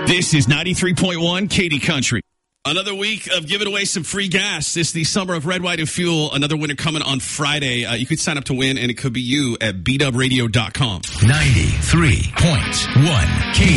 This is 93.1 Katy Country. Another week of giving away some free gas. This is the Summer of Red, White, and Fuel. Another winner coming on Friday. You could sign up to win, and it could be you at bdubradio.com. 93.1 Katy.